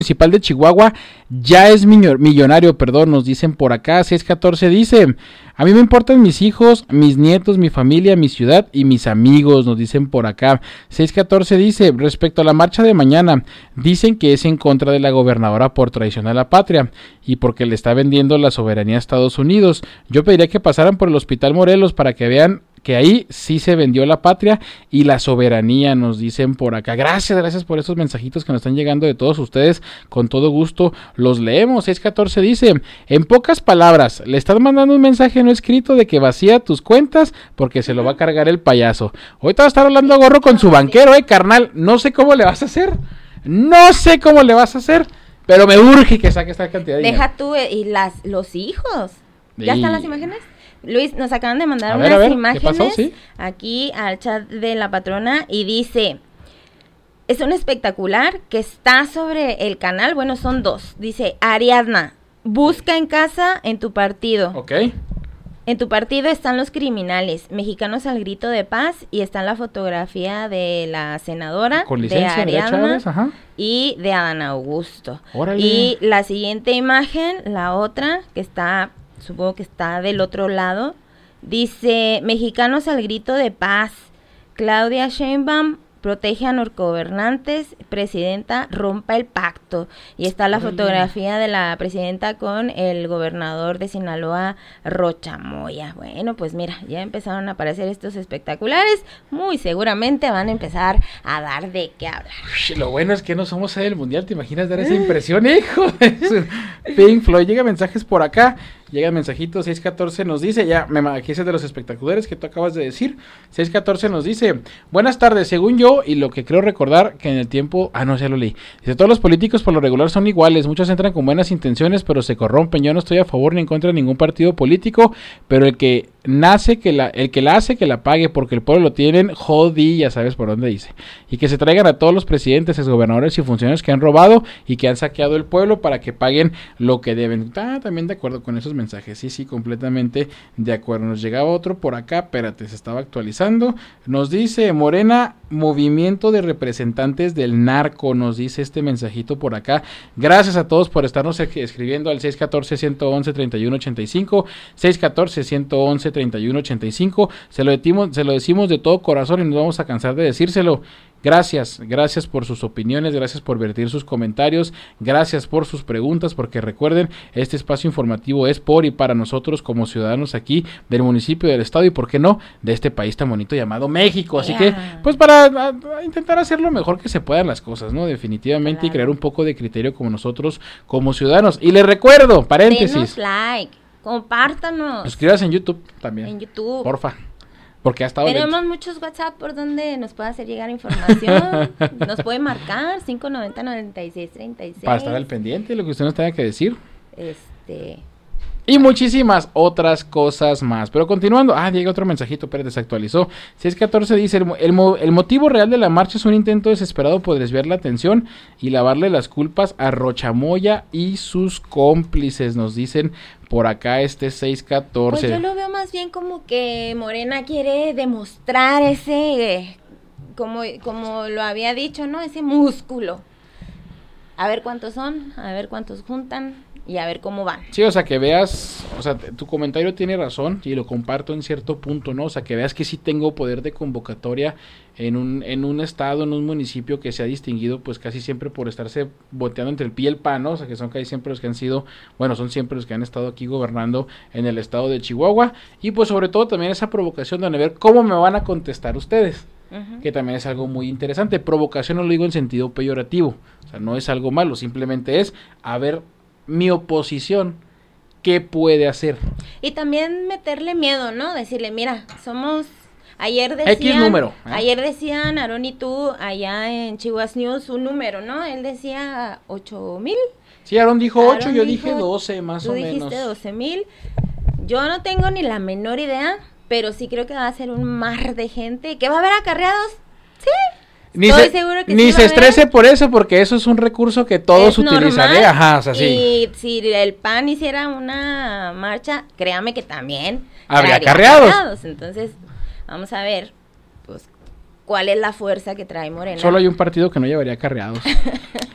municipal de Chihuahua ya es millonario, nos dicen por acá. 614 dice: a mí me importan mis hijos, mis nietos, mi familia, mi ciudad y mis amigos, nos dicen por acá. 614 dice: respecto a la marcha de mañana, dicen que es en contra de la gobernadora por traición a la patria y porque le está vendiendo la soberanía a Estados Unidos. Yo pediría que pasaran por el Hospital Morelos para que vean que ahí sí se vendió la patria y la soberanía, nos dicen por acá. Gracias por esos mensajitos que nos están llegando de todos ustedes, con todo gusto los leemos. 614 dice: en pocas palabras, le estás mandando un mensaje no escrito de que vacía tus cuentas porque se lo va a cargar el payaso. Ahorita va a estar hablando a gorro con su banquero, carnal, no sé cómo le vas a hacer, pero me urge que saque esta cantidad de dinero. Deja tú y los hijos. ¿Ya están las imágenes? Luis, nos acaban de mandar unas imágenes. ¿Qué pasó? ¿Sí? Aquí al chat de la patrona y dice: es un espectacular que está sobre el canal, bueno, son dos. Dice: Ariadna, busca en casa en tu partido. Ok. En tu partido están los criminales, mexicanos al grito de paz, y está la fotografía de la senadora, con licencia de Ariadna, de Chávez, y de Adán Augusto. Órale. Y la siguiente imagen, la otra, que está, supongo que está del otro lado, dice: mexicanos al grito de paz, Claudia Sheinbaum protege a narcogobernantes, presidenta rompa el pacto. Y está la fotografía de la presidenta con el gobernador de Sinaloa, Rocha Moya. Bueno, pues mira, ya empezaron a aparecer estos espectaculares, muy seguramente van a empezar a dar de qué hablar. Lo bueno es que no somos sede del mundial, ¿te imaginas dar esa impresión, hijo? Pink Floyd. Llegan mensajes por acá, llegan mensajitos. 614 nos dice, aquí es de los espectaculares que tú acabas de decir. 614 nos dice: buenas tardes, según yo, y lo que creo recordar que en el tiempo, no, ya lo leí. Dice: todos los políticos por lo regular son iguales, muchos entran con buenas intenciones, pero se corrompen. Yo no estoy a favor ni en contra de ningún partido político, pero el que la hace que la pague, porque el pueblo lo tienen jodí, ya sabes por dónde dice. Y que se traigan a todos los presidentes, exgobernadores y funcionarios que han robado y que han saqueado el pueblo para que paguen lo que deben. También de acuerdo con esos mensajes, sí, completamente de acuerdo. Nos llegaba otro por acá, espérate, se estaba actualizando. Nos dice: Morena, movimiento de representantes del narco, nos dice este mensajito por acá. Gracias a todos por estarnos escribiendo al 614-111-3185, 614-111-3185. Se lo decimos de todo corazón y no vamos a cansar de decírselo. Gracias por sus opiniones, gracias por vertir sus comentarios, gracias por sus preguntas, porque recuerden, este espacio informativo es por y para nosotros como ciudadanos aquí del municipio, del estado y por qué no, de este país tan bonito llamado México. Así que, pues para intentar hacer lo mejor que se puedan las cosas, ¿no? Definitivamente, claro. Y crear un poco de criterio como nosotros, como ciudadanos. Y les recuerdo, paréntesis. Denos like, compártanos. Suscríbase en YouTube también. En YouTube. Porfa. Porque ha estado tenemos lento. muchos WhatsApp por donde nos puede hacer llegar información. Nos puede marcar 590-9636 para estar al pendiente de lo que usted nos tenga que decir. Y muchísimas otras cosas más. Pero continuando, llega otro mensajito, pero desactualizó. 614 dice: el motivo real de la marcha es un intento desesperado por desviar la atención y lavarle las culpas a Rocha Moya y sus cómplices, nos dicen por acá 614. Pues yo lo veo más bien como que Morena quiere demostrar ese, como lo había dicho, ¿no? Ese músculo. A ver cuántos son, a ver cuántos juntan y a ver cómo van. Sí, o sea, que veas, tu comentario tiene razón y lo comparto en cierto punto, ¿no? O sea, que veas que sí tengo poder de convocatoria en un estado, en un municipio que se ha distinguido pues casi siempre por estarse boteando entre el pie y el pan, ¿no? O sea, que son casi siempre los que han sido, son siempre los que han estado aquí gobernando en el estado de Chihuahua, y pues sobre todo también esa provocación de ver cómo me van a contestar ustedes. Uh-huh. Que también es algo muy interesante. Provocación no lo digo en sentido peyorativo, o sea, no es algo malo, simplemente es a ver mi oposición qué puede hacer. Y también meterle miedo, ¿no? Decirle, mira, somos... Ayer decían Aarón y tú allá en Chihuahua News un número, ¿no? Él decía 8,000. Sí, Aarón dijo 8, yo dije 12 más o menos. Tú dijiste 12,000. Yo no tengo ni la menor idea, pero sí creo que va a ser un mar de gente. ¿Que va a haber acarreados? Sí. Estoy seguro que ni se estrese por eso, porque eso es un recurso que todos utilizaré. Sí. Y si el PAN hiciera una marcha, créame que también habría acarreados. Entonces, vamos a ver, pues, cuál es la fuerza que trae Morena. Solo hay un partido que no llevaría acarreados.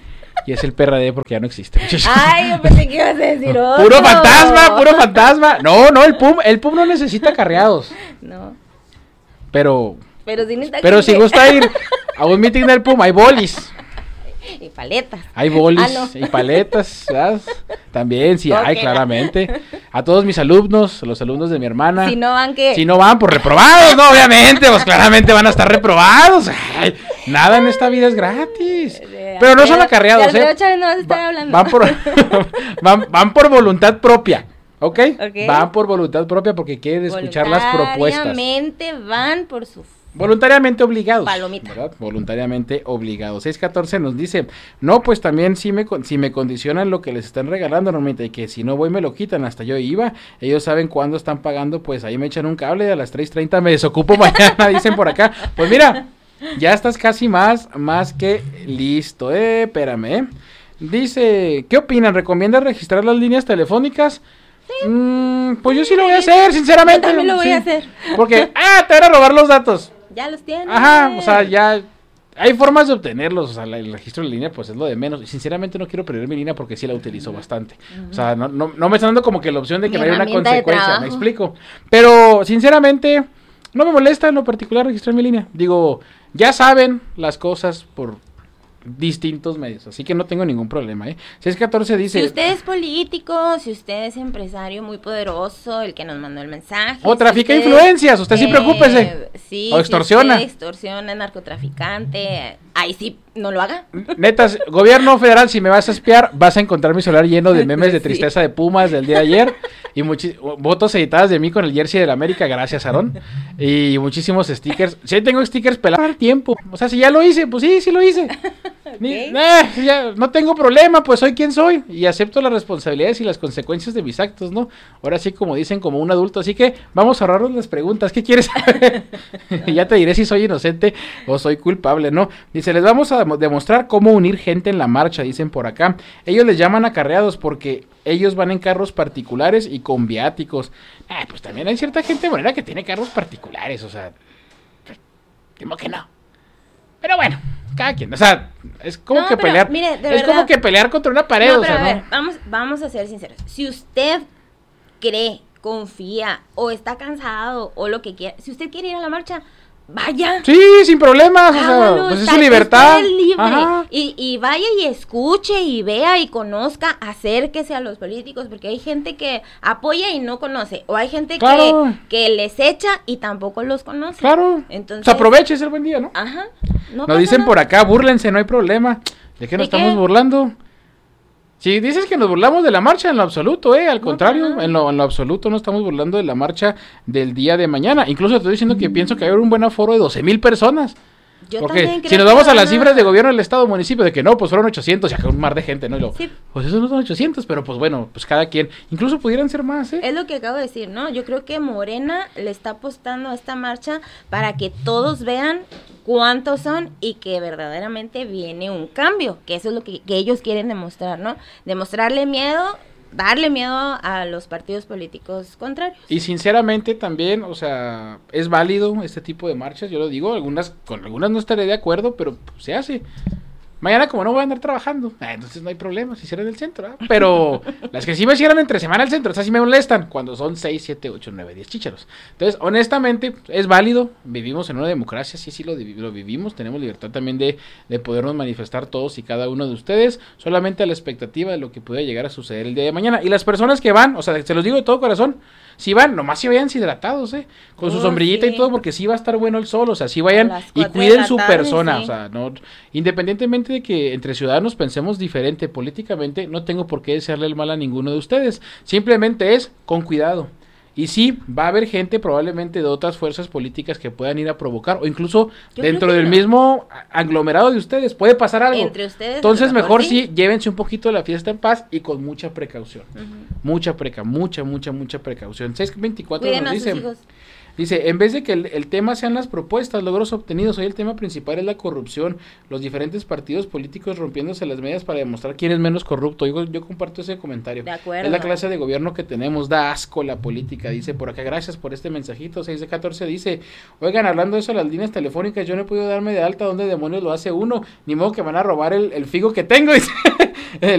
y es el PRD porque ya no existe. Ay, yo pensé que ibas a decir otro. Puro fantasma. No, el PUM no necesita acarreados. No. Pero sí necesita Pero gente. si gusta ir a un meeting del PUM, hay bolis. Y paletas. Hay bolis no. y paletas, ¿sabes? También, sí hay, Ok. claramente. A todos mis alumnos, los alumnos de mi hermana. Si no van, ¿qué? Si no van, por reprobados, no, obviamente, pues claramente van a estar reprobados. Ay, nada en esta vida es gratis. Pero no son acarreados, de Alfredo Chávez no vas a estar hablando. Van por voluntad propia, ¿ok? Ok. Van por voluntad propia porque quieren escuchar las propuestas. Voluntariamente van por su... Voluntariamente obligados. Palomita. ¿Verdad? Voluntariamente obligados. 614 nos dice, no, pues también si me condicionan lo que les están regalando normalmente, y que si no voy me lo quitan, hasta yo iba, ellos saben cuándo están pagando, pues ahí me echan un cable, a las 3:30 me desocupo mañana, dicen por acá. Pues mira, ya estás casi más que listo, espérame, Dice, ¿qué opinan? ¿Recomiendan registrar las líneas telefónicas? Pues yo sí lo voy a hacer, sinceramente. Yo también lo voy sí. a hacer. Porque, te van a robar los datos. Ya los tienes. Ajá, o sea, ya hay formas de obtenerlos, o sea, el registro de línea pues es lo de menos, y sinceramente no quiero perder mi línea porque sí la utilizo bastante, o sea, no me está dando como que la opción de que Mi no haya una herramienta de consecuencia, trabajo. me explico, pero sinceramente no me molesta en lo particular registrar mi línea, digo, ya saben las cosas por distintos medios, así que no tengo ningún problema, 614 dice... Si usted es político, si usted es empresario muy poderoso, el que nos mandó el mensaje. O trafica si usted, influencias, usted sí preocúpese. Sí, O extorsiona. Si usted extorsiona, narcotraficante, ahí sí, no lo haga. Netas, gobierno federal, si me vas a espiar, vas a encontrar mi celular lleno de memes de tristeza de Pumas del día de ayer y fotos editadas de mí con el jersey del América, gracias Aarón, y muchísimos stickers. Sí, tengo stickers pelados al tiempo, o sea, si ya lo hice, pues sí lo hice. Ya, no tengo problema, pues soy quien soy y acepto las responsabilidades y las consecuencias de mis actos, ¿no? Ahora sí, como dicen, como un adulto, así que vamos a ahorrarnos las preguntas. ¿Qué quieres saber? Ya te diré si soy inocente o soy culpable, ¿no? Dice, les vamos a demostrar cómo unir gente en la marcha, dicen por acá. Ellos les llaman acarreados porque ellos van en carros particulares y con viáticos. Pues también hay cierta gente morena que tiene carros particulares, o sea, temo que no. Pero bueno, cada quien, o sea, es como No, que pero, pelear, mire, de es verdad. como que pelear contra una pared, No, o pero sea, a ver, ¿no? vamos a ser sinceros. Si usted cree, confía, o está cansado, o lo que quiera, si usted quiere ir a la marcha, vaya. Sí, sin problemas, o Hágalo, sea, pues es está- su libertad. usted es libre. Ajá. Y vaya y escuche y vea y conozca, acérquese a los políticos, porque hay gente que apoya y no conoce, o hay gente Claro. que les echa y tampoco los conoce. Claro. Entonces, Pues aproveche, es el buen día, ¿no? Ajá. Nos pasa dicen nada. por acá, búrlense, no hay problema. ¿De qué nos ¿De estamos qué? burlando? Si dices que nos burlamos de la marcha, en lo absoluto, al contrario, nada. en lo absoluto no estamos burlando de la marcha del día de mañana. Incluso te estoy diciendo que pienso que hay un buen aforo de 12,000 personas. Yo Porque también creo si nos que vamos a van las cifras de gobierno del estado municipio, de que no, pues fueron 800, y acá un mar de gente, ¿no? Y Sí. pues eso no son 800, pero pues bueno, pues cada quien, incluso pudieran ser más, Es lo que acabo de decir, ¿no? Yo creo que Morena le está apostando a esta marcha para que todos vean cuántos son y que verdaderamente viene un cambio, que eso es lo que ellos quieren demostrar, ¿no? Demostrarle miedo, darle miedo a los partidos políticos contrarios. Y sinceramente también, o sea, es válido este tipo de marchas, yo lo digo, con algunas no estaré de acuerdo, pero pues, se hace. Mañana como no voy a andar trabajando, entonces no hay problema si cierran el centro, ¿eh? Pero las que sí me cierran entre semana el centro, esas sí me molestan cuando son 6, 7, 8, 9, 10 chícharos. Entonces, honestamente, es válido, vivimos en una democracia, sí lo vivimos, tenemos libertad también de podernos manifestar todos y cada uno de ustedes, solamente a la expectativa de lo que pueda llegar a suceder el día de mañana. Y las personas que van, o sea, se los digo de todo corazón, si van, nomás si vayan hidratados, con su sombrillita sí. y todo, porque sí va a estar bueno el sol, o sea, si vayan A las y 4 de cuiden la su tarde, persona, sí. o sea, no, independientemente de que entre ciudadanos pensemos diferente políticamente, no tengo por qué desearle el mal a ninguno de ustedes, simplemente es con cuidado. Y sí, va a haber gente probablemente de otras fuerzas políticas que puedan ir a provocar, o incluso Yo dentro creo que del no. mismo aglomerado de ustedes, puede pasar algo. Entre ustedes. Entonces a lo mejor sí, llévense un poquito de la fiesta en paz y con mucha precaución. Ujú. Mucha precaución. 624 Cuiden nos a sus dice, hijos. Dice, en vez de que el tema sean las propuestas, logros obtenidos, hoy el tema principal es la corrupción, los diferentes partidos políticos rompiéndose las medias para demostrar quién es menos corrupto. Yo comparto ese comentario. De acuerdo. Es la clase de gobierno que tenemos, da asco la política, dice por acá. Gracias por este mensajito. 6 de 14 dice, oigan, hablando de eso, las líneas telefónicas, yo no he podido darme de alta, ¿dónde demonios lo hace uno? Ni modo que van a robar el figo que tengo, dice.